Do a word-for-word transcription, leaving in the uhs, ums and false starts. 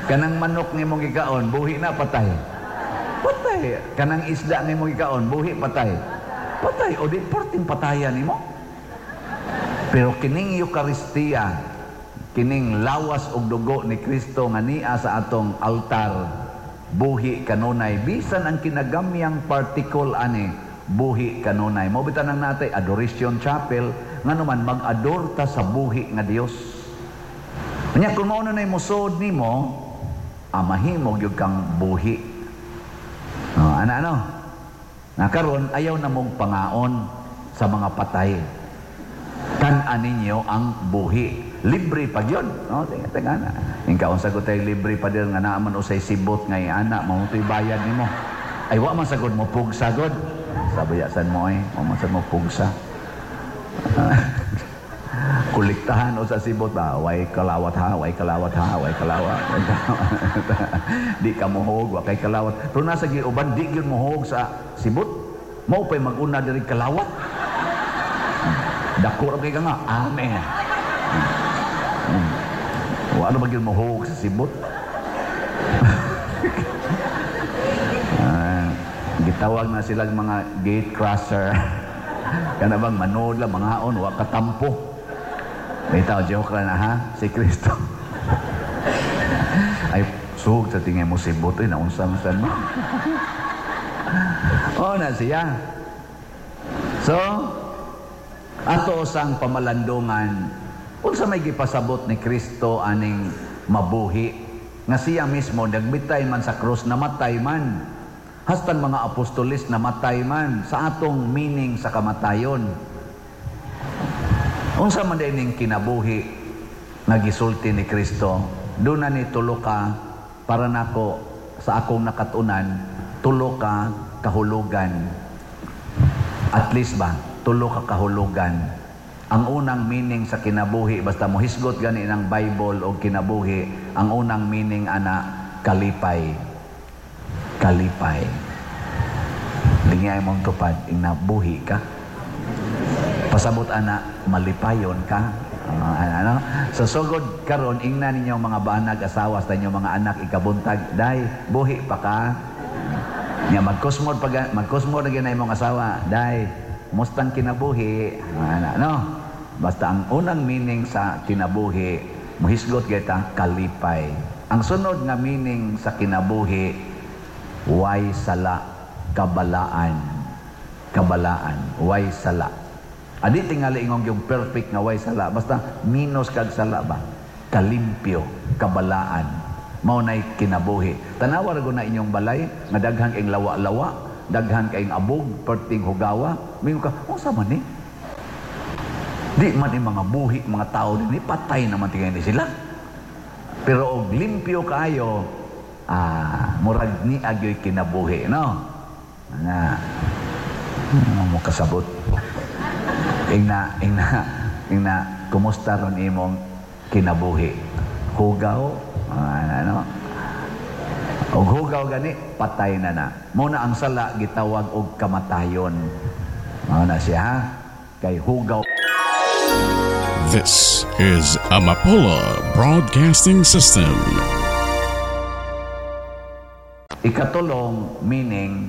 Kanang manok ni mong ikaon, buhi na patay. Patay. Kanang isda ni mong ikaon, buhi patay. Patay. O di porting patayan ni mo. Pero kining Eucharistia, kining lawas og dugo ni Kristo nga niya sa atong altar, buhi kanunay. Bisan ang kinagamyang particle ani, buhi kanunay. Mo bitan nang natay Adoration Chapel, nga naman mag-ador ta sa buhi nga Dios. Nya kung mao na musod nimo, amahimog yung kang buhi. Oh, ano ano? Nakaroon ayaw na mong pangaon sa mga patay. Tan-an ninyo ang buhi. Libre pa yun. No, tinga tinga na. Ingkaon sagot ay libre pa din nga naaman usay sibot nga ana, mamutoy bayad nimo. Ay wa man sagod mo pugsa god. Sabayasan mo ay, wa man sagod mo pugsa. Kuliktahan o sa sibot ba, way kalawat ha, way kalawat ha, way kalawat. Di ka mohog, wa kay kalawat. Pero nasa giuban, di yun mohog sa sibot. Mao pa'y mag-una diri kalawat. Dako ra kay ka nga, amen. Wa ano ba yun mohog sa sibot? uh, gitawag na silang mga gate crosser. Kana bang manood lang, mga haon, wa katampo. May tao, joke lang na ha, si Kristo. Ay, suhog sa tingin mo si Butoy, naunsan-unsan mo. O na siya. So, ato sang pamalandungan, unsa may gipasabot ni Kristo aning mabuhi, nga siya mismo, nagbitay man sa krus, namatay man. Hastan mga apostolis, namatay man sa atong meaning sa kamatayon. Unsa man dining kinabuhi nga gisulti ni Kristo, doon na ni tulo ka para nako sa akong nakatunan, tulo ka kahulugan. At least ba, tulo ka kahulugan. Ang unang meaning sa kinabuhi, basta mo hisgot gani ng Bible o kinabuhi, ang unang meaning ana kalipay. Kalipay. Lingay mong tupad, inabuhi ka. Pasabot ana, malipayon ka. Uh, ano? So sugod karon ingna ninyo mga banag asawa sa inyo mga anak ikabuntag, day buhi pa ka. Nya magkusmod pag magkusmod na gyud imong asawa, day mustang kinabuhi. Ano, no? Basta ang unang meaning sa kinabuhi, muhisgot kita kalipay. Ang sunod nga meaning sa kinabuhi, way sala, kabalaan. Kabalaan, way sala. Adi tingali ingong yung perfect nga way sala, basta minus kag sala ba, kalimpyo, kabalaan, mao nay kinabuhi. Tanawa ra na inyong balay nga daghan kayong lawa-lawa, daghan kayong abog, perting hugawa, mingo ka, unsa man ni? Di man ni mga buhi, mga tao din, patay naman tingay ni sila. Pero og limpyo kayo, ah, murag ni agyoy kinabuhi, no? Na, ano mo kasabot? Ingna, ingna, ingna, kumusta ron imong kinabuhi? Hugaw, uh, ano? Og hugaw gani, patay na na. Muna ang sala, gitawag og kamatayon. Muna siya, ha? Kay hugaw. This is Amapola Broadcasting System. Ikatulong, meaning,